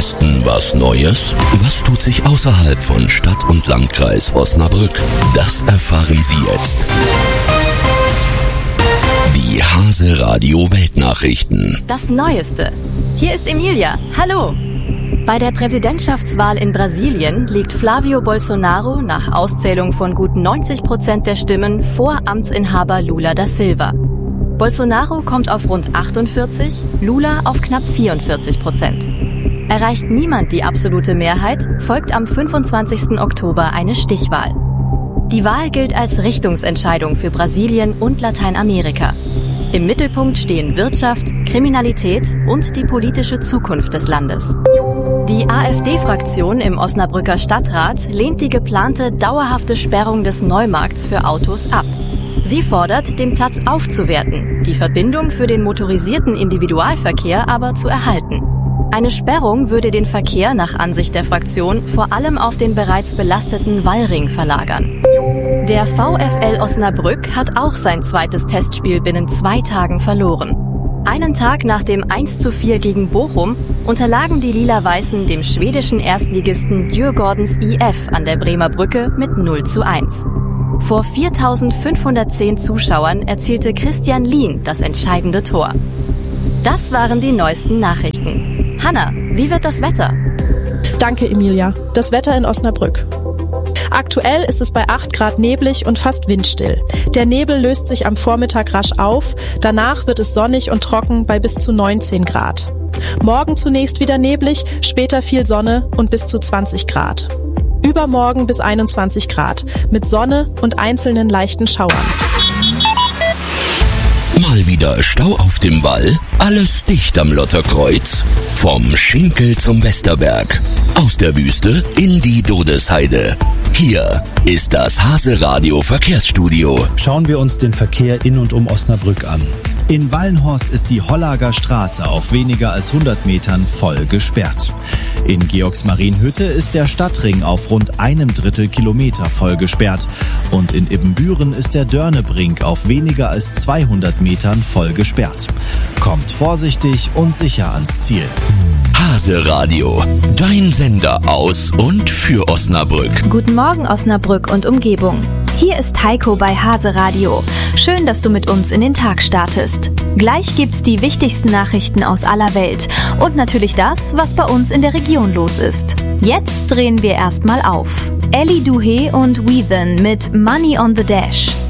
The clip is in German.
Osten was Neues? Was tut sich außerhalb von Stadt und Landkreis Osnabrück? Das erfahren Sie jetzt. Die Hase Radio Weltnachrichten. Das Neueste. Hier ist Emilia. Hallo. Bei der Präsidentschaftswahl in Brasilien liegt Flavio Bolsonaro nach Auszählung von gut 90% der Stimmen vor Amtsinhaber Lula da Silva. Bolsonaro kommt auf rund 48, Lula auf knapp 44%. Erreicht niemand die absolute Mehrheit, folgt am 25. Oktober eine Stichwahl. Die Wahl gilt als Richtungsentscheidung für Brasilien und Lateinamerika. Im Mittelpunkt stehen Wirtschaft, Kriminalität und die politische Zukunft des Landes. Die AfD-Fraktion im Osnabrücker Stadtrat lehnt die geplante dauerhafte Sperrung des Neumarkts für Autos ab. Sie fordert, den Platz aufzuwerten, die Verbindung für den motorisierten Individualverkehr aber zu erhalten. Eine Sperrung würde den Verkehr nach Ansicht der Fraktion vor allem auf den bereits belasteten Wallring verlagern. Der VfL Osnabrück hat auch sein zweites Testspiel binnen 2 Tagen verloren. Einen Tag nach dem 1:4 gegen Bochum unterlagen die Lila-Weißen dem schwedischen Erstligisten Djurgårdens IF an der Bremer Brücke mit 0:1. Vor 4.510 Zuschauern erzielte Christian Lien das entscheidende Tor. Das waren die neuesten Nachrichten. Hanna, wie wird das Wetter? Danke, Emilia. Das Wetter in Osnabrück. Aktuell ist es bei 8 Grad neblig und fast windstill. Der Nebel löst sich am Vormittag rasch auf, danach wird es sonnig und trocken bei bis zu 19 Grad. Morgen zunächst wieder neblig, später viel Sonne und bis zu 20 Grad. Übermorgen bis 21 Grad, mit Sonne und einzelnen leichten Schauern. Mal wieder Stau auf dem Wall, alles dicht am Lotterkreuz. Vom Schinkel zum Westerberg, aus der Wüste in die Dodesheide. Hier ist das Hase Radio Verkehrsstudio. Schauen wir uns den Verkehr in und um Osnabrück an. In Wallenhorst ist die Hollager Straße auf weniger als 100 Metern voll gesperrt. In Georgsmarienhütte ist der Stadtring auf rund 1/3 Kilometer voll gesperrt. Und in Ibbenbüren ist der Dörnebrink auf weniger als 200 Metern voll gesperrt. Kommt vorsichtig und sicher ans Ziel. Hase Radio, dein Sender aus und für Osnabrück. Guten Morgen Osnabrück und Umgebung. Hier ist Heiko bei Hase Radio. Schön, dass du mit uns in den Tag startest. Gleich gibt's die wichtigsten Nachrichten aus aller Welt und natürlich das, was bei uns in der Region los ist. Jetzt drehen wir erstmal auf. Ellie Duhé und Weathen mit Money on the Dash.